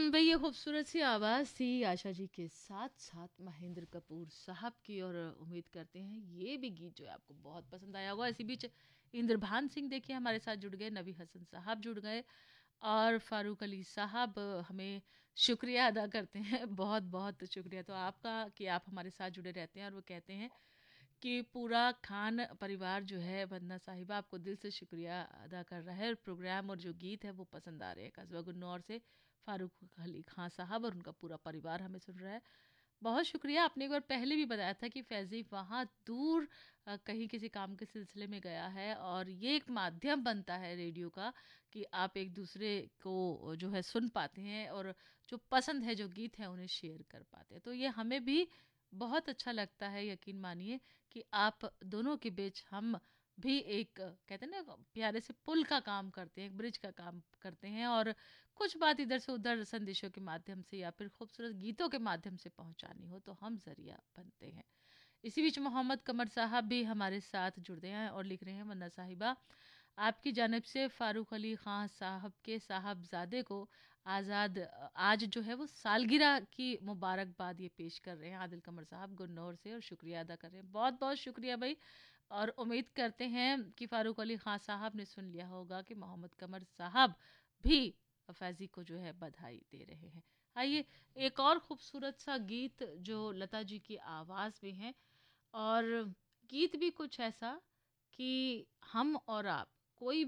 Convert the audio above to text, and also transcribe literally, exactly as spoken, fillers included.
भाई ये खूबसूरत सी आवाज़ थी आशा जी के साथ साथ महेंद्र कपूर साहब की। और उम्मीद करते हैं ये भी गीत जो है आपको बहुत पसंद आया होगा। इसी बीच इंद्रभान सिंह देखिए हमारे साथ जुड़ गए, नबी हसन साहब जुड़ गए और फारूक अली साहब हमें शुक्रिया अदा करते हैं। बहुत बहुत शुक्रिया तो आपका कि आप हमारे साथ जुड़े रहते हैं। और वो कहते हैं कि पूरा खान परिवार जो है वंदना साहिबा आपको दिल से शुक्रिया अदा कर रहा है। और प्रोग्राम और जो गीत है वो पसंद आ रहे हैं। कस्बा गुन्नौर से फारूक अली खान साहब और उनका पूरा परिवार हमें सुन रहा है। बहुत शुक्रिया। आपने एक बार पहले भी बताया था कि फैज़ी वहाँ दूर अ, कहीं किसी काम के सिलसिले में गया है और ये एक माध्यम बनता है रेडियो का कि आप एक दूसरे को जो है सुन पाते हैं और जो पसंद है जो गीत है उन्हें शेयर कर पाते हैं। तो ये हमें भी बहुत अच्छा लगता है। यकीन मानिए कि आप दोनों के बीच हम भी एक कहते हैं ना प्यारे से पुल का काम करते हैं, एक ब्रिज का काम करते हैं। और कुछ बात इधर से उधर संदेशों के माध्यम से या फिर खूबसूरत गीतों के माध्यम से पहुंचानी हो तो हम जरिया बनते हैं। इसी बीच मोहम्मद कमर साहब भी हमारे साथ जुड़ गए हैं और लिख रहे हैं, वंदना साहिबा आपकी जानिब से फ़ारूक अली ख़ान साहब के साहबजादे को आज़ाद आज जो है वो सालगिरह की मुबारकबाद ये पेश कर रहे हैं। आदिल कमर साहब गुन्नौर से और शुक्रिया अदा कर रहे हैं। बहुत बहुत शुक्रिया भाई। और उम्मीद करते हैं कि फ़ारूक अली ख़ान साहब ने सुन लिया होगा कि मोहम्मद कमर साहब भी फैज़ी को जो है बधाई दे रहे हैं। आइए एक और ख़ूबसूरत सा गीत जो लता जी की आवाज़ में है और गीत भी कुछ ऐसा कि हम और आप कोई